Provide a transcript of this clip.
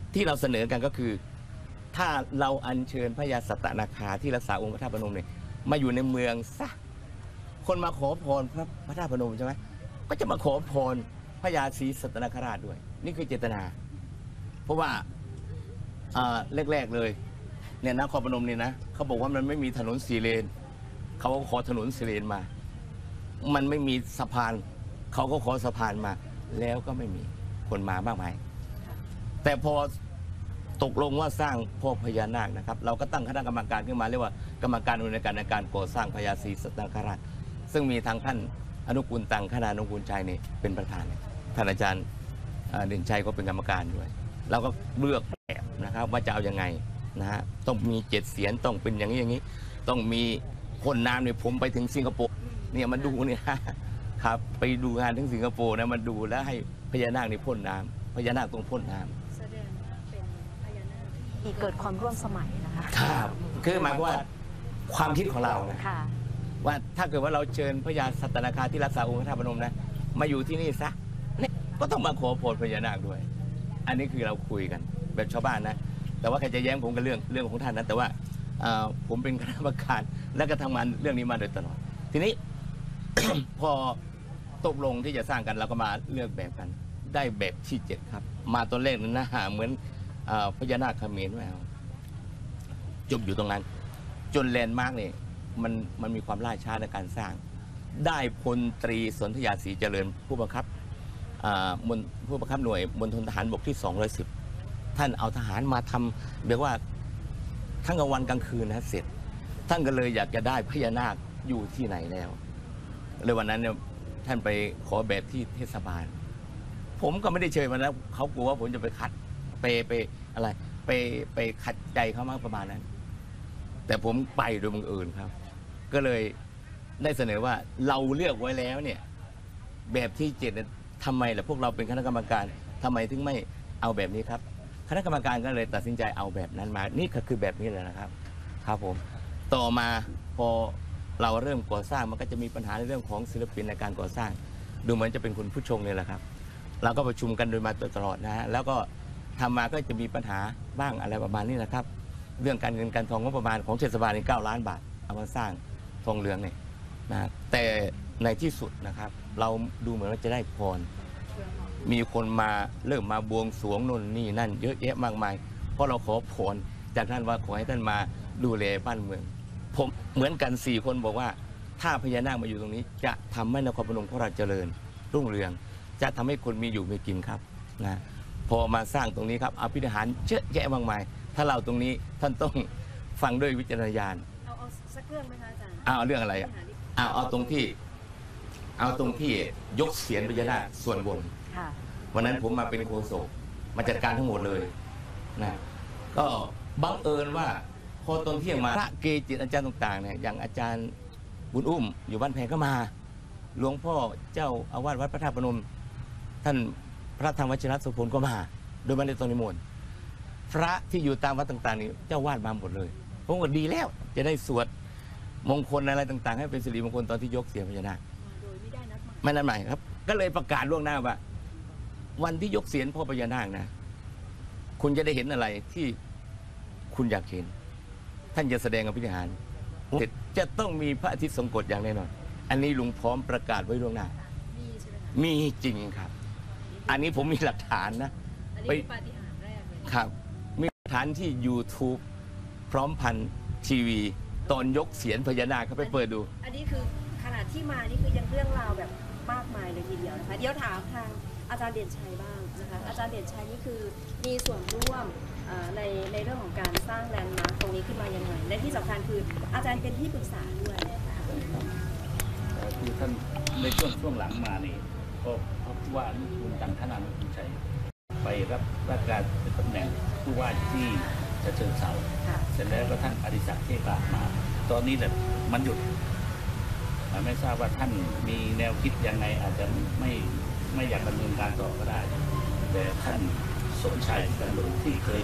ที่เราเสนอกันก็คือ ถ้าเราอัญเชิญพระยาสัตนาคาที่รักษาองค์พระธาตุพนมเนี่ยมาอยู่ในเมืองซะคนมาขอพรพระธาตุพนมใช่ไหมก็จะมาขอพรพระยาศรีสัตนคราชด้วยนี่คือเจตนา เพราะว่าแรกๆเลยเนี่ยนครพนมเนี่ยนะเขาบอกว่ามันไม่มีถนน4 เลนเขาก็ขอถนน4 เลนมามันไม่มีสะพานเขาก็ขอสะพานมาแล้วก็ไม่มีคนมามากมายแต่พอตกลงว่าสร้างพ่อพญานาคนะครับเราก็ตั้งคณะกรรมการขึ้นมาเรียกว่ากรรมการในการก่อสร้างพญาศรีสัตนคราชซึ่งมีทางท่านอนุกูลตังคณานุกูลชัยนี่เป็นประธานท่านอาจารย์เด่นชัยก็เป็นกรรมการด้วยเราก็เลือกแบบนะครับว่าจะเอายังไงนะฮะต้องมี7 เสียนต้องเป็นอย่างนี้อย่างนี้ต้องมีพ่นน้ำเนี่ยผมไปถึงสิงคโปร์เนี่ยมันดูเนี่ยครับไปดูงานถึงสิงคโปร์นะมันดูแล้วให้พญานาคนี่พ่นน้ำพญานาคตรงพ่นน้ำแสดงว่าเป็นพญานาคที่เกิดความร่วมสมัยนะคะครับคือหมายความว่าความคิดของเรานะว่าถ้าเกิดว่าเราเชิญพญาสัตนาคาที่รักษาองค์พระธาตุพนมนะมาอยู่ที่นี่ซะเนี่ยก็ต้องมาขอพรพญานาคด้วยอันนี้คือเราคุยกันแบบชาวบ้านนะแต่ว่าใครจะแย้งผมกับเรื่องของท่านนะแต่ว่าผมเป็นคณะกรรมการและก็ทำงานเรื่องนี้มาโดยตลอดทีนี้ พอตกลงที่จะสร้างกันเราก็มาเลือกแบบกันได้แบบที่7ครับมาตัวเลขนั้นนะเหมือนพญานาคเขมรไว้เอาจบอยู่ตรงนั้นจนแลนด์มาร์กเนี่ยมันมีความล่าช้าในการสร้างได้พลตรีสนธยาศรีเจริญผู้บังคับหน่วยมณฑลทหารบกที่210ท่านเอาทหารมาทำเรียกว่าทั้งกลางวันกลางคืนนะเสร็จท่านก็เลยอยากจะได้พญานาคอยู่ที่ไหนแล้วเลยวันนั้นเนี่ยท่านไปขอแบบที่เทศบาลผมก็ไม่ได้เชิญมาแล้วเขากลัวว่าผมจะไปคัดไปอะไรไปขัดใจเขามากประมาณนั้นแต่ผมไปโดยบังเอิญครับก็เลยได้เสนอว่าเราเลือกไว้แล้วเนี่ยแบบที่7ทำไมล่ะพวกเราเป็นคณะกรรมการทำไมถึงไม่เอาแบบนี้ครับคณะกรรมการก็เลยตัดสินใจเอาแบบนั้นมานี่ก็คือแบบนี้เลยนะครับครับผมต่อมาพอเราเริ่มก่อสร้างมันก็จะมีปัญหาในเรื่องของศิลปินในการก่อสร้างดูเหมือนจะเป็นคุณผู้ชงเนี่ยแหละครับเราก็ประชุมกันโดยมาตลอดนะฮะแล้วก็ทำมาก็จะมีปัญหาบ้างอะไรประมาณนี้นะครับเรื่องการเงินการทองงบประมาณของเทศบาลใน9 ล้านบาทเอามาสร้างทองเหลืองเนี่ยนะแต่ในที่สุดนะครับเราดูเหมือนว่าจะได้พรมีคนมาเริ่มมาบวงสรวงนู่นนี่นั่นเยอะแยะมากมายเพราะเราขอพรจากท่านว่าขอให้ท่านมาดูแลบ้านเมืองผมเหมือนกัน4 คนบอกว่าถ้าพญานาคมาอยู่ตรงนี้จะทำให้นครพนมของเราเจริญรุ่งเรืองจะทำให้คนมีอยู่มีกินครับนะพอมาสร้างตรงนี้ครับอภินิหารเยอะแยะมากมายถ้าเราตรงนี้ท่านต้องฟังด้วยวิจารณญาณเอาสักเรื่องไหมคะอาจารย์เอาเรื่องอะไรเอาตรงที่ยกเสียนพญานาคส่วนบนวันนั้นผมมาเป็นโฆษกมาจัดการทั้งหมดเลยนะก็บังเอิญว่าพอตอนเที่ยงมาพระเกจิอาจารย์ต่างๆเนี่ยอย่างอาจารย์บุญอุ้มอยู่บ้านแพงก็มาหลวงพ่อเจ้าอาวาสวัดพระธาตุพนมท่านพระธรรมวชิรโสพลก็มาโดยไม่ได้ตนิมนต์พระที่อยู่ตามวัดต่างๆนี่เจ้าวาดมาหมดเลยผมก็ดีแล้วจะได้สวดมงคลอะไรต่างๆให้เป็นสิริมงคลตอนที่ยกเสียนพญานาคโดยไม่ได้นัดหมายไม่นัดหมายครับก็เลยประกาศล่วงหน้าว่าวันที่ยกเสียนพ่อพญานาคนะคุณจะได้เห็นอะไรที่คุณอยากเห็นท่านจะแสดงอภินิหารจะต้องมีพระอาทิตย์ทรงกฎอย่างแน่นอนอันนี้ลุงพร้อมประกาศไว้ล่วงหน้ามีจริงครับอันนี้ผมมีหลักฐานนะไปปาฏิหาริย์แรกเลยครับมีหลักฐานที่ YouTube พร้อมพันทีวีตอนยกเสียนพญานาคเขาไปเปิดดูอันนี้คือขนาดที่มานี่คือยังเรื่องราวแบบมากมายเลยทีเดียวนะคะเดี๋ยวถามทางอาจารย์เด่นชัยบ้างนะคะอาจารย์เด่นชัยนี่คือมีส่วนร่วมในเรื่องของการสร้างแลนด์มาร์คตรงนี้ขึ้นมายังไงและที่สำคัญคืออาจารย์เป็นที่ปรึกษาด้วยคือท่านในช่วงหลังมานี่ก็ผู้ว่านุกูลตังคณานุกูลชัยไปรับราชการเป็นตำแหน่งผู้ว่าที่ฉะเชิงเทราเสร็จแล้วก็ท่านอดิศักดิ์เทพามาตอนนี้เนี่ยมันหยุดไม่ทราบว่าท่านมีแนวคิดยังไงอาจจะไม่อยากดำเนินการต่อก็ได้แต่ท่านสมชายกันหลงที่เคย